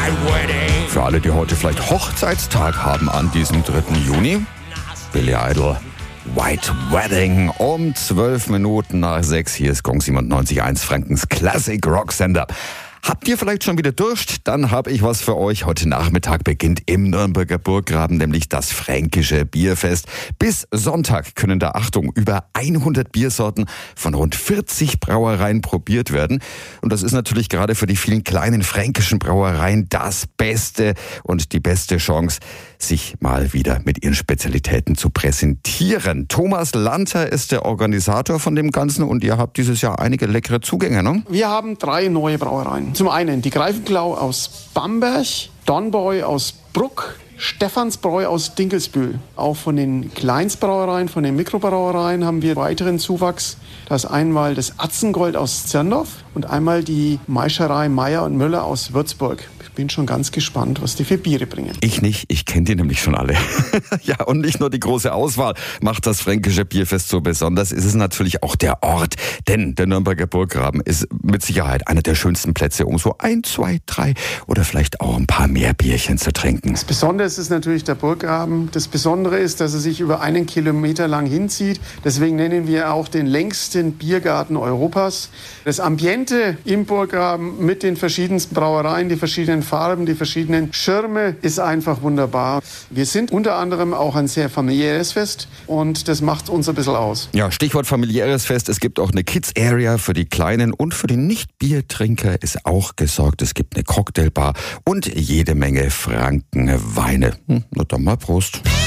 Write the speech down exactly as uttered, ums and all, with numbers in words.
Für alle, die heute vielleicht Hochzeitstag haben an diesem dritten Juni, Billy Idol, White Wedding um zwölf Minuten nach sechs. Hier ist Gong siebenundneunzig Komma eins, Frankens Classic Rock Sender. Habt ihr vielleicht schon wieder Durst? Dann habe ich was für euch. Heute Nachmittag beginnt im Nürnberger Burggraben nämlich das Fränkische Bierfest. Bis Sonntag können da, Achtung, über hundert Biersorten von rund vierzig Brauereien probiert werden. Und das ist natürlich gerade für die vielen kleinen fränkischen Brauereien das Beste und die beste Chance, sich mal wieder mit ihren Spezialitäten zu präsentieren. Thomas Lanter ist der Organisator von dem Ganzen und ihr habt dieses Jahr einige leckere Zugänge, ne? Wir haben drei neue Brauereien. Zum einen die Greifenklau aus Bamberg, Dornbräu aus Bruck, Stephansbräu aus Dinkelsbühl. Auch von den Kleinstbrauereien, von den Mikrobrauereien haben wir weiteren Zuwachs. Da ist einmal das Atzengold aus Zirndorf und einmal die Maischerei Meier und Müller aus Würzburg. Ich bin schon ganz gespannt, was die für Biere bringen. Ich nicht, ich kenne die nämlich schon alle. Ja, und nicht nur die große Auswahl macht das Fränkische Bierfest so besonders, ist es natürlich auch der Ort. Denn der Nürnberger Burggraben ist mit Sicherheit einer der schönsten Plätze, um so ein, zwei, drei oder vielleicht auch ein paar mehr Bierchen zu trinken. Das Besondere ist natürlich der Burggraben. Das Besondere ist, dass er sich über einen Kilometer lang hinzieht. Deswegen nennen wir auch den längsten Biergarten Europas. Das Ambiente im Burggraben mit den verschiedensten Brauereien, die verschiedenen Farben, die verschiedenen Schirme ist einfach wunderbar. Wir sind unter anderem auch ein sehr familiäres Fest und das macht uns ein bisschen aus. Ja, Stichwort familiäres Fest. Es gibt auch eine Kids-Area für die Kleinen und für die Nicht-Biertrinker ist auch gesorgt. Es gibt eine Cocktailbar und jede Menge Frankenweine. Hm, na dann mal Prost.